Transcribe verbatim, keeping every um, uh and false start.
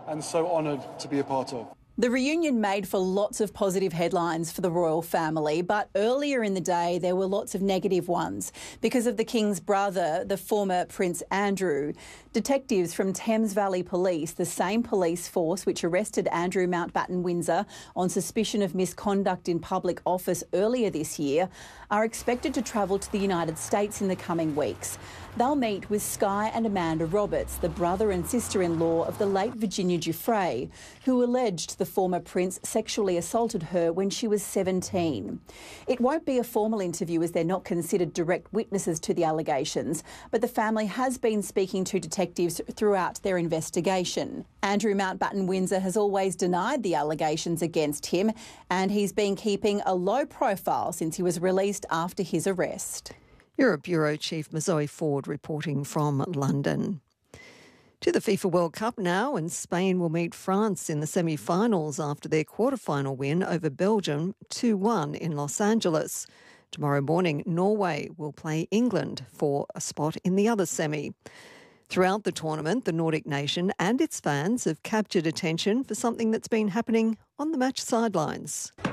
and so honoured to be a part of. The reunion made for lots of positive headlines for the royal family, but earlier in the day there were lots of negative ones because of the King's brother, the former Prince Andrew. Detectives from Thames Valley Police, the same police force which arrested Andrew Mountbatten Windsor on suspicion of misconduct in public office earlier this year, are expected to travel to the United States in the coming weeks. They'll meet with Sky and Amanda Roberts, the brother and sister-in-law of the late Virginia Giuffre, who alleged the former prince sexually assaulted her when she was seventeen. It won't be a formal interview as they're not considered direct witnesses to the allegations, but the family has been speaking to detectives throughout their investigation. Andrew Mountbatten Windsor has always denied the allegations against him, and he's been keeping a low profile since he was released after his arrest. Europe Bureau Chief Zoe Ford reporting from London. To the FIFA World Cup now, and Spain will meet France in the semi-finals after their quarter-final win over Belgium two one in Los Angeles. Tomorrow morning, Norway will play England for a spot in the other semi. Throughout the tournament, the Nordic nation and its fans have captured attention for something that's been happening on the match sidelines.